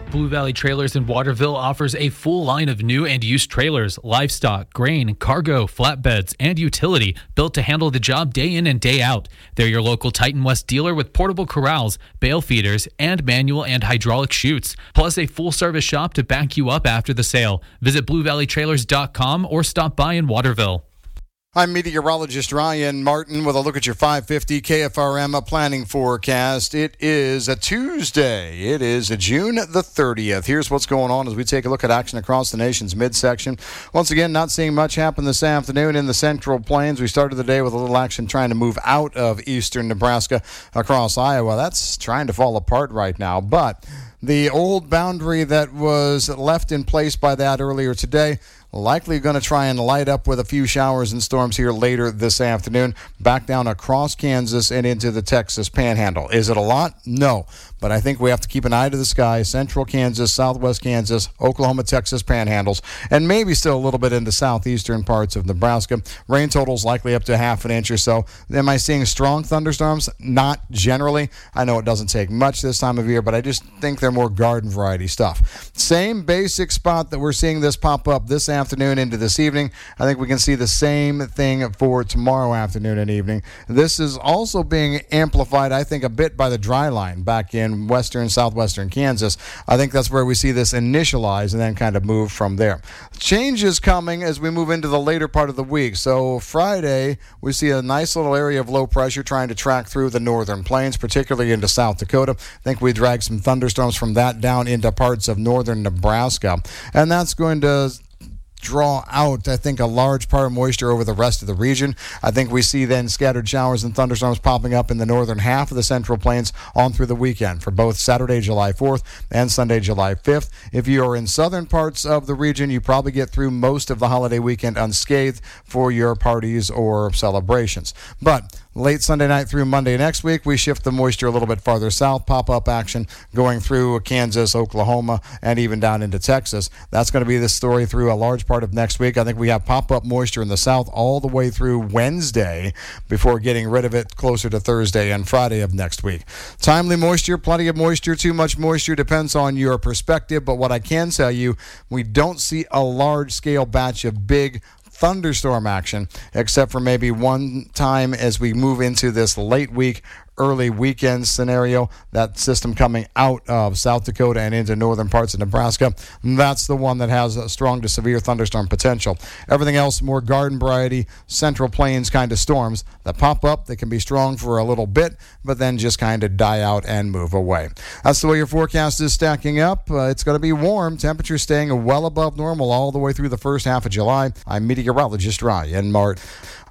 Blue Valley Trailers in Waterville offers a full line of new and used trailers, livestock, grain, cargo, flatbeds, and utility built to handle the job day in and day out. They're your local Titan West dealer with portable corrals, bale feeders, and manual and hydraulic chutes, plus a full-service shop to back you up after the sale. Visit BlueValleyTrailers.com or stop by in Waterville. I'm meteorologist Ryan Martin with a look at your 550 KFRM planning forecast. It is a Tuesday. It is June the 30th. Here's what's going on as we take a look at action across the nation's midsection. Once again, not seeing much happen this afternoon in the Central Plains. We started the day with a little action trying to move out of eastern Nebraska across Iowa. That's trying to fall apart right now, but the old boundary that was left in place by that earlier today likely going to try and light up with a few showers and storms here later this afternoon, back down across Kansas and into the Texas Panhandle. Is it a lot? No. But I think we have to keep an eye to the sky, central Kansas, southwest Kansas, Oklahoma, Texas Panhandles, and maybe still a little bit into southeastern parts of Nebraska. Rain totals likely up to half an inch or so. Am I seeing strong thunderstorms? Not generally. I know it doesn't take much this time of year, but I just think they're more garden variety stuff. Same basic spot that we're seeing this pop up this afternoon into this evening. I think we can see the same thing for tomorrow afternoon and evening. This is also being amplified, I think, a bit by the dry line back in western, southwestern Kansas. I think that's where we see this initialize and then kind of move from there. Change is coming as we move into the later part of the week. So Friday, we see a nice little area of low pressure trying to track through the northern plains, particularly into South Dakota. I think we drag some thunderstorms from that down into parts of northern Nebraska. And that's going to draw out, I think, a large part of moisture over the rest of the region. I think we see then scattered showers and thunderstorms popping up in the northern half of the Central Plains on through the weekend for both Saturday, July 4th and Sunday, July 5th. If you are in southern parts of the region, you probably get through most of the holiday weekend unscathed for your parties or celebrations. But late Sunday night through Monday next week, we shift the moisture a little bit farther south, pop-up action going through Kansas, Oklahoma, and even down into Texas. That's going to be the story through a large part of next week. I think we have pop-up moisture in the south all the way through Wednesday before getting rid of it closer to Thursday and Friday of next week. Timely moisture, plenty of moisture, too much moisture, depends on your perspective, but what I can tell you, we don't see a large-scale batch of big thunderstorm action, except for maybe one time as we move into this late week, early weekend scenario, that system coming out of South Dakota and into northern parts of Nebraska. That's the one that has a strong to severe thunderstorm potential. Everything else, more garden variety, Central Plains kind of storms that pop up. They can be strong for a little bit, but then just kind of die out and move away. That's the way your forecast is stacking up. It's going to be warm. Temperatures staying well above normal all the way through the first half of July. I'm meteorologist Ryan Martin.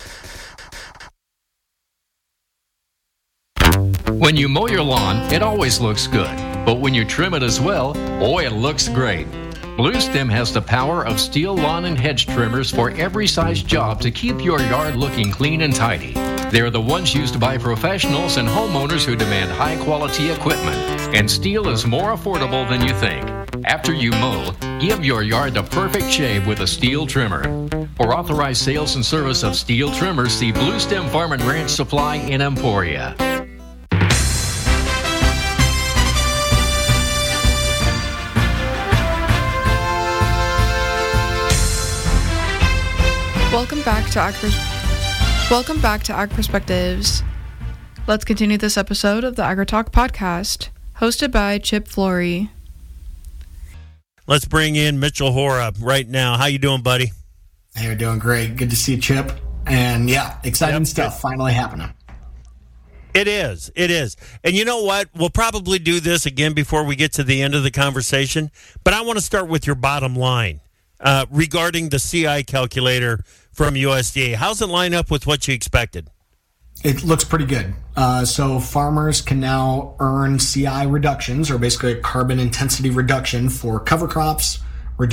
When you mow your lawn, it always looks good. But when you trim it as well, boy, it looks great. Blue Stem has the power of steel lawn and hedge trimmers for every size job to keep your yard looking clean and tidy. They're the ones used by professionals and homeowners who demand high-quality equipment. And steel is more affordable than you think. After you mow, give your yard the perfect shave with a steel trimmer. For authorized sales and service of steel trimmers, see Blue Stem Farm and Ranch Supply in Emporia. Welcome back to Ag Perspectives. Let's continue this episode of the AgriTalk podcast, hosted by Chip Flory. Let's bring in Mitchell Hora right now. How you doing, buddy? Hey, you're doing great. Good to see you, Chip. And yeah, exciting stuff finally happening. It is. And you know what? We'll probably do this again before we get to the end of the conversation, but I want to start with your bottom line regarding the CI calculator from USDA. How's it line up with what you expected? It looks pretty good. So farmers can now earn CI reductions, or basically a carbon intensity reduction for cover crops,